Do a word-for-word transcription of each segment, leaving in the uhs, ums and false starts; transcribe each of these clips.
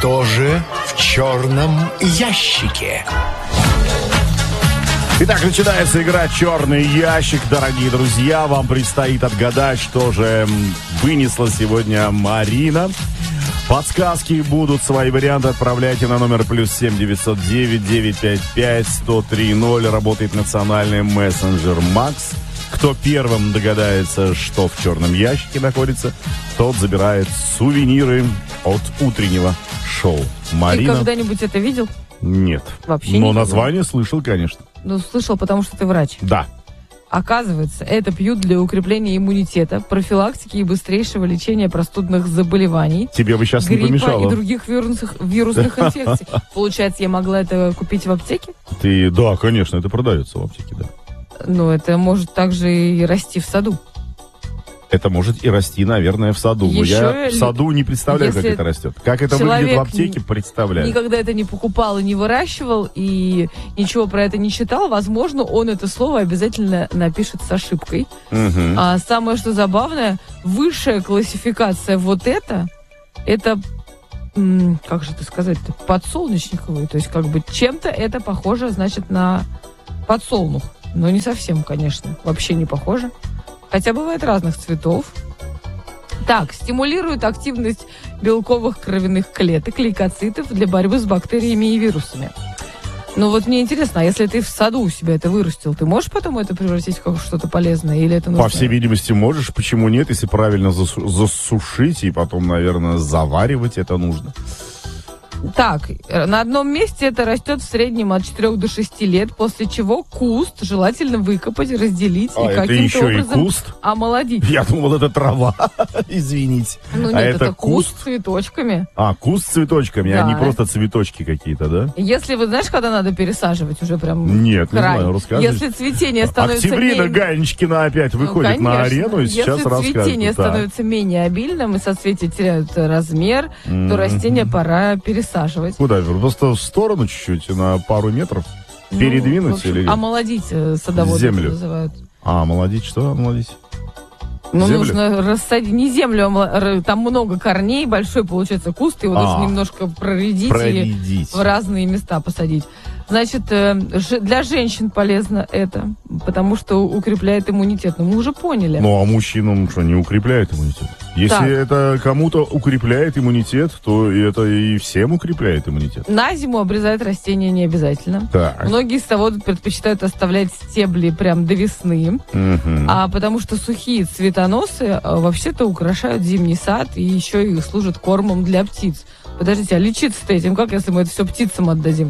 Что же в черном ящике? Итак, начинается игра «Черный ящик». Дорогие друзья, вам предстоит отгадать, что же вынесла сегодня Марина. Подсказки будут, свои варианты отправляйте на номер плюс семь девятьсот девять девятьсот пятьдесят пять сто три ноль. Работает национальный мессенджер Макс. Кто первым догадается, что в черном ящике находится, тот забирает сувениры от утреннего шоу. Марина... Ты когда-нибудь это видел? Нет. Вообще Но не название видел. Слышал, конечно. Ну, слышал, потому что ты врач. Да. Оказывается, это пьют для укрепления иммунитета, профилактики и быстрейшего лечения простудных заболеваний. Тебе бы сейчас не помешало. Гриппа и других вирусных, вирусных инфекций. Получается, я могла это купить в аптеке? Ты, да, конечно, это продается в аптеке, да. Ну, это может также и расти в саду. Это может и расти, наверное, в саду. Но я в саду не представляю, как это растет. Как это выглядит в аптеке, представляю. Никогда это не покупал и не выращивал, и ничего про это не читал. Возможно, он это слово обязательно напишет с ошибкой. Угу. А самое, что забавное, высшая классификация вот это, это, м, как же это сказать-то, подсолнечниковый. То есть, как бы, чем-то это похоже, значит, на подсолнух. Но не совсем, конечно. Вообще не похоже. Хотя бывает разных цветов. Так, стимулирует активность белковых кровяных клеток, лейкоцитов для борьбы с бактериями и вирусами. Ну вот мне интересно, а если ты в саду у себя это вырастил, ты можешь потом это превратить в что-то полезное? Или это нужно? По всей видимости, можешь. Почему нет, если правильно засу- засушить и потом, наверное, заваривать это нужно. Так, на одном месте это растет в среднем от четырёх до шести лет, после чего куст желательно выкопать, разделить а и это каким-то еще образом и куст? омолодить. Я думал, это трава. Извините. Ну нет, а это, это куст куст с цветочками. А, куст с цветочками, Да. а не просто цветочки какие-то, да? Если вы знаешь, когда надо пересаживать уже прям Нет, не край. знаю, расскажи. Если цветение становится Октябрина менее... Ганечкина опять выходит ну, на арену и сейчас Если расскажет. цветение Так. становится менее обильным и соцветия теряют размер, М-м-м. то растение пора пересаживать. Куда? Просто в сторону чуть-чуть, на пару метров? Ну, Передвинуть в общем, или... омолодить э, садоводы Землю. это называют. А, омолодить что? Омолодить? Ну, Землю? нужно рассадить, не землю, а р- там много корней, большой получается куст, его А. нужно немножко проредить, Проредить. и в разные места посадить. Значит, э, ж- для женщин полезно это, потому что укрепляет иммунитет. Ну, мы уже поняли. Ну, а мужчинам что, не укрепляет иммунитет? Если Так. это кому-то укрепляет иммунитет, то это и всем укрепляет иммунитет. На зиму обрезать растения не обязательно. Так. Многие садоводы предпочитают оставлять стебли прям до весны, Мгм. а потому что сухие цветоносы а, вообще-то украшают зимний сад и еще и служат кормом для птиц. Подождите, а лечиться-то этим как, если мы это все птицам отдадим?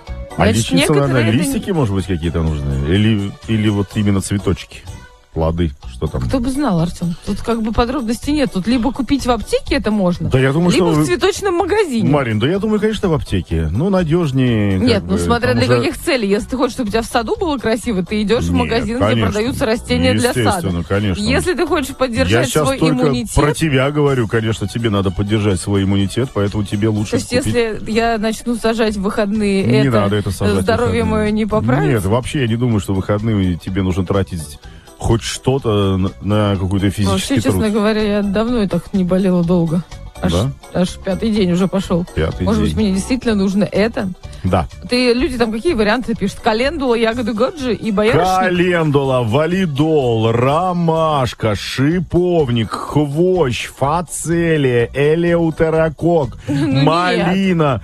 А Значит, лечиться, некоторые наверное, это листики, может быть, какие-то нужны? Или, или вот именно цветочки? Плоды, что там? Кто бы знал, Артем? Тут как бы подробностей нет. Тут либо купить в аптеке это можно, Да я думаю, либо что... в цветочном магазине. Марин, да я думаю, конечно, в аптеке. Ну, надежнее. Нет, как ну бы, смотря там для уже- каких целей. Если ты хочешь, чтобы у тебя в саду было красиво, ты идешь в Нет, магазин, где конечно. продаются растения для сада. Естественно, конечно. Если ты хочешь Я поддержать сейчас свой только иммунитет, про тебя говорю, конечно, тебе надо поддержать свой иммунитет, поэтому тебе лучше то есть купить... если я начну сажать в выходные, Не это, надо это сажать в здоровье выходные. мое не поправится? Нет, вообще я не думаю, что в выходные тебе нужно тратить хоть что-то на, на какой-то физический Вообще, труд. честно говоря, я давно и так не болела долго. Аж, Да? аж пятый день уже пошел. Пятый Может день. быть, мне действительно нужно это? Да. Ты, люди там какие варианты пишут? Календула, ягоды годжи и боярышник? Календула, валидол, ромашка, шиповник, хвощ, фацелия, элеутерокок, Ну, малина.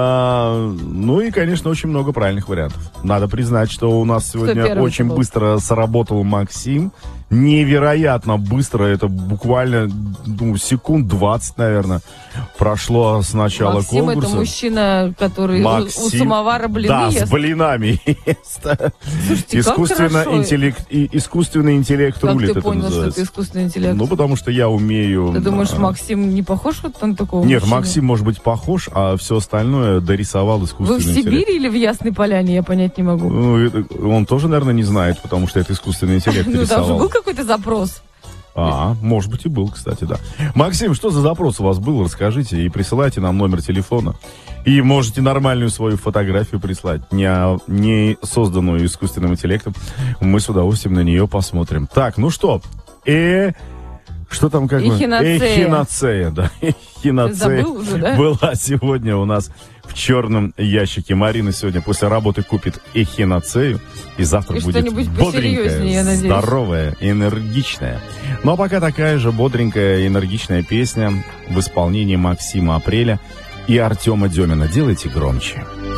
А, ну и, конечно, очень много правильных вариантов. Надо признать, что у нас сегодня первый очень был? быстро сработал Максим. Невероятно быстро, это буквально ну, секунд двадцать, наверное, прошло с начала Максим конкурса. это мужчина, который у- у Максим, самовара блины да, ест. с блинами ест. Слушайте, как Искусственно хорошо. интеллект, и, искусственный интеллект Как рулит, ты это понял, что называется. ты искусственный интеллект? Ну, потому что я умею... Ты думаешь, а, Максим не похож вот на такого Нет, мужчину? Максим может быть похож, а все остальное дорисовал искусственный Вы в интеллект. Сибири или в Ясной Поляне, я понять не могу. Ну, это- он тоже, наверное, не знает, потому что это искусственный интеллект Ну, там же рисовал. был какой-то запрос. А, может быть и был, кстати, да. Максим, что за запрос у вас был? Расскажите и присылайте нам номер телефона. И можете нормальную свою фотографию прислать, не, а- не созданную искусственным интеллектом. Мы с удовольствием на нее посмотрим. Так, ну что, э, Что там как бы? Эхиноцея. Эхиноцея, да. Эхиноцея забыл уже, да? была сегодня у нас в черном ящике. Марина сегодня после работы купит эхиноцею. И завтра И будет что-нибудь посерьезнее, я бодренькая, надеюсь. здоровая, энергичная. Ну а пока такая же бодренькая, энергичная песня в исполнении Максима Апреля и Артема Демина. Делайте громче.